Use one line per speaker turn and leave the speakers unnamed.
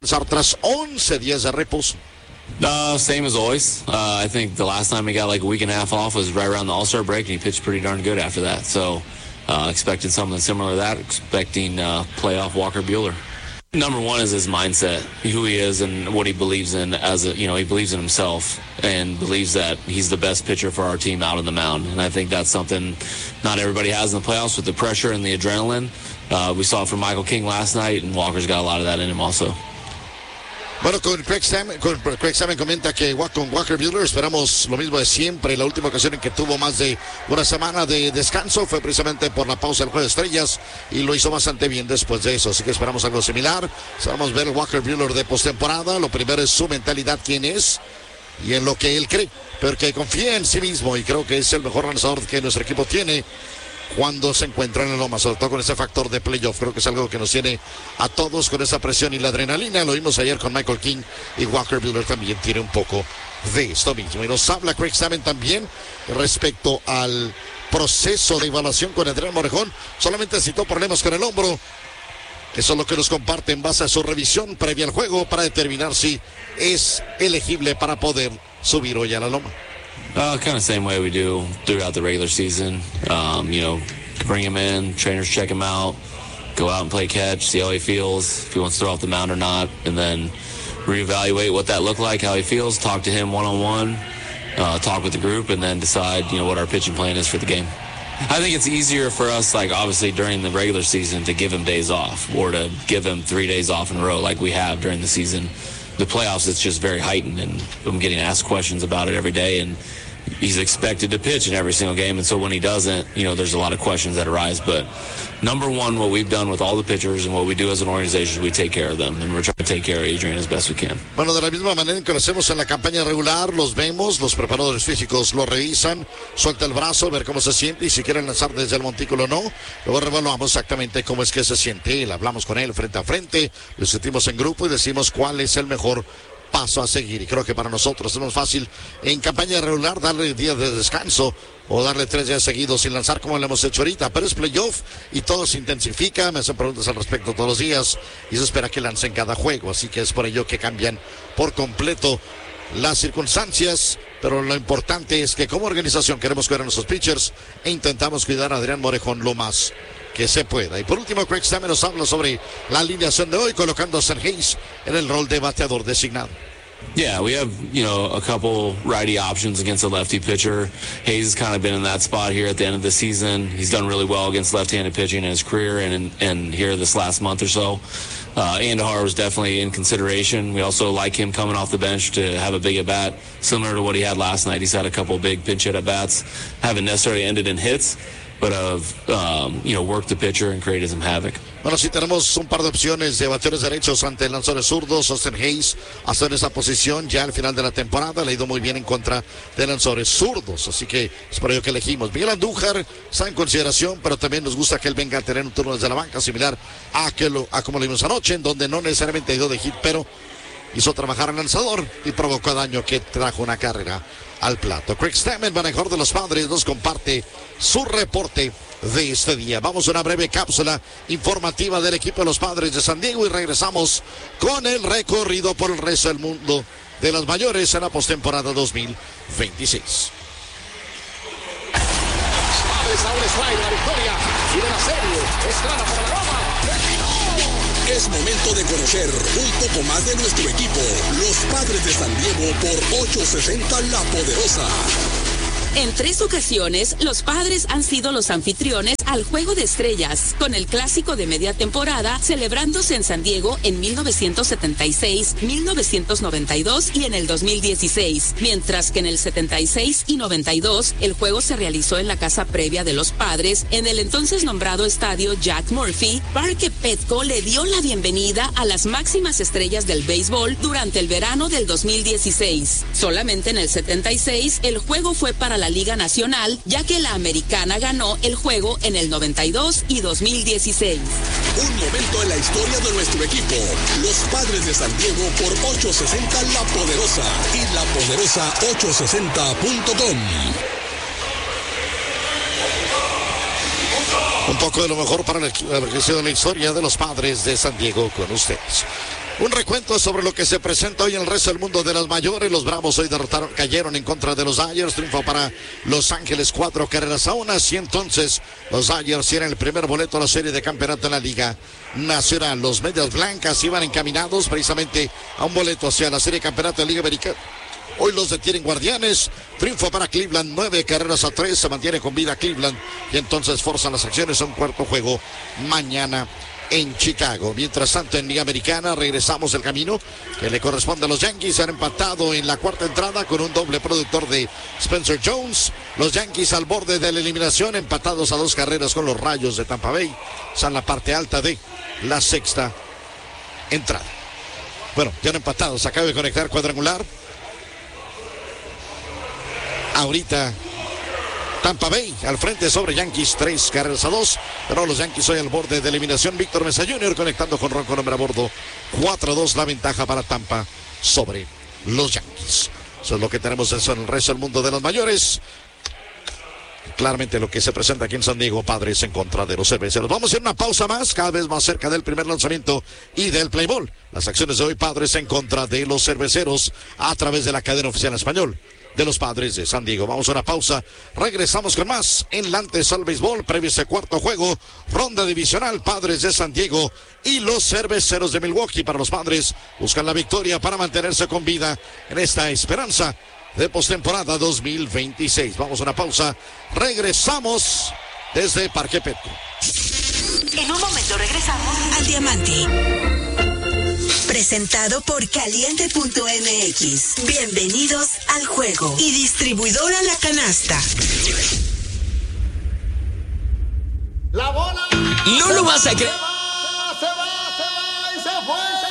tras 11 días de reposo.
Same as always. I think the last time he got like a week and a half off was right around the All-Star break, and he pitched pretty darn good after that. So, expecting something similar to that, expecting playoff Walker Buehler. Number one is his mindset, who he is and what he believes in he believes in himself and believes that he's the best pitcher for our team out on the mound. And I think that's something not everybody has in the playoffs with the pressure and the adrenaline. We saw it from Michael King last night, and Walker's got a lot of that in him also.
Bueno, con Craig Stammen comenta que con Walker Buehler esperamos lo mismo de siempre. La última ocasión en que tuvo más de una semana de descanso fue precisamente por la pausa del Juego de Estrellas y lo hizo bastante bien después de eso. Así que esperamos algo similar. Esperamos ver el Walker Buehler de postemporada. Lo primero es su mentalidad, quién es y en lo que él cree, pero que confía en sí mismo, y creo que es el mejor lanzador que nuestro equipo tiene cuando se encuentra en el loma, sobre todo con ese factor de playoff. Creo que es algo que nos tiene a todos con esa presión y la adrenalina. Lo vimos ayer con Michael King, y Walker Buehler también tiene un poco de esto mismo. Y nos habla Craig Stammen también respecto al proceso de evaluación con Adrián Morejón. Solamente citó problemas con el hombro. Eso es lo que nos comparte en base a su revisión previa al juego para determinar si es elegible para poder subir hoy a la loma.
Kind of same way we do throughout the regular season. Bring him in, trainers check him out, go out and play catch, see how he feels, if he wants to throw off the mound or not, and then reevaluate what that looked like, how he feels, talk to him one-on-one, talk with the group, and then decide, what our pitching plan is for the game. I think it's easier for us, obviously during the regular season, to give him days off or to give him 3 days off in a row like we have during the season. The playoffs, it's just very heightened, and I'm getting asked questions about it every day, and he's expected to pitch in every single game, and so when he doesn't, there's a lot of questions that arise. But number one, what we've done with all the pitchers and what we do as an organization is we take care of them, and we're trying to take care of Adrian as best we can.
Bueno, de la misma manera en que lo hacemos en la campaña regular, los vemos, los preparadores físicos lo revisan, suelta el brazo, ver cómo se siente, y si quieren lanzar desde el montículo o no. Luego revaluamos exactamente cómo es que se siente, hablamos con él frente a frente, lo sentimos en grupo y decimos cuál es el mejor paso a seguir. Y creo que para nosotros es más fácil en campaña regular darle días de descanso o darle 3 días seguidos sin lanzar como lo hemos hecho ahorita, pero es playoff y todo se intensifica. Me hacen preguntas al respecto todos los días y se espera que lancen cada juego, así que es por ello que cambian por completo las circunstancias, pero lo importante es que como organización queremos cuidar a nuestros pitchers e intentamos cuidar a Adrián Morejón lo más que se pueda. Y por último, Craig Stammen nos habla sobre la alineación de hoy, colocando a Sam Hayes en el rol de bateador designado.
Yeah, we have, a couple righty options against a lefty pitcher. Hayes has kind of been in that spot here at the end of the season. He's done really well against left-handed pitching in his career and here this last month or so. Andahar was definitely in consideration. We also like him coming off the bench to have a big at-bat, similar to what he had last night. He's had a couple of big pinch hit at-bats, haven't necessarily ended in hits, but worked the pitcher and created some havoc.
Bueno, sí tenemos un par de opciones de bateadores derechos ante lanzadores zurdos. Austin Hayes hasta en esa posición ya al final de la temporada le ha ido muy bien en contra de lanzadores zurdos, así que es por ello que elegimos. Miguel Andújar está en consideración, pero también nos gusta que él venga a tener un turno desde la banca similar a como lo vimos anoche, en donde no necesariamente ha ido de hit, pero hizo trabajar al lanzador y provocó daño que trajo una carrera al plato. Craig Stammen, manejador de los Padres, nos comparte su reporte de este día. Vamos a una breve cápsula informativa del equipo de los Padres de San Diego y regresamos con el recorrido por el resto del mundo de las mayores en la postemporada 2026.
Padres ahora extrae la victoria y de la serie estrada para la Roma. Es momento de conocer un poco más de nuestro equipo, los Padres de San Diego por 860 La Poderosa.
En 3 ocasiones, los Padres han sido los anfitriones al Juego de Estrellas, con el clásico de media temporada celebrándose en San Diego en 1976, 1992 y en el 2016, mientras que en el 76 y 92 el juego se realizó en la casa previa de los Padres, en el entonces nombrado estadio Jack Murphy. Parque Petco le dio la bienvenida a las máximas estrellas del béisbol durante el verano del 2016. Solamente en el 76 el juego fue para la Liga Nacional, ya que la Americana ganó el juego en el 92 y 2016.
Un momento en la historia de nuestro equipo, los Padres de San Diego por 860 La Poderosa y lapoderosa860.com.
Un poco de lo mejor para la historia de los Padres de San Diego con ustedes. Un recuento sobre lo que se presenta hoy en el resto del mundo de las mayores. Los Bravos hoy cayeron en contra de los Dodgers. Triunfo para Los Ángeles, 4-1. Y entonces los Dodgers tienen el primer boleto a la serie de campeonato en la Liga Nacional. Los Medias Blancas iban encaminados precisamente a un boleto hacia la serie de campeonato de la Liga Americana. Hoy los detienen Guardianes. Triunfo para Cleveland, 9-3. Se mantiene con vida Cleveland. Y entonces forzan las acciones a un cuarto juego mañana en Chicago. Mientras tanto, en Liga Americana regresamos el camino que le corresponde a los Yankees. Han empatado en la cuarta entrada con un doble productor de Spencer Jones. Los Yankees al borde de la eliminación, empatados a 2 carreras con los Rayos de Tampa Bay. Está en la parte alta de la sexta entrada. Bueno, ya han empatado. Se acaba de conectar cuadrangular. Ahorita Tampa Bay al frente sobre Yankees, 3-2. Pero los Yankees hoy al borde de eliminación. Víctor Mesa Jr. conectando con Ronco Nombre a bordo. 4-2 la ventaja para Tampa sobre los Yankees. Eso es lo que tenemos en el resto del mundo de los mayores. Claramente lo que se presenta aquí en San Diego, Padres en contra de los Cerveceros. Vamos a hacer una pausa más, cada vez más cerca del primer lanzamiento y del play ball. Las acciones de hoy, Padres en contra de los Cerveceros a través de la cadena oficial en español de los Padres de San Diego. Vamos a una pausa, regresamos con más en la antesala al béisbol, previo a este cuarto juego, ronda divisional, Padres de San Diego y los Cerveceros de Milwaukee. Para los Padres, buscan la victoria para mantenerse con vida en esta esperanza de postemporada 2026. Vamos a una pausa, regresamos desde Parque Petco.
En un momento regresamos al Diamante. Presentado por Caliente.mx. Bienvenidos al juego. Y distribuidora La Canasta.
La bola.
No lo vas a creer.
Se va y se fue.